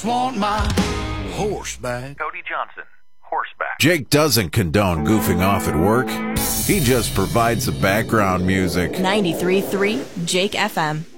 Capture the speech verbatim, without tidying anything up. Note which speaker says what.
Speaker 1: just want my horse back.
Speaker 2: Cody Johnson, horseback.
Speaker 3: Jake doesn't condone goofing off at work. He just provides the background music.
Speaker 4: ninety-three point three Jake F M.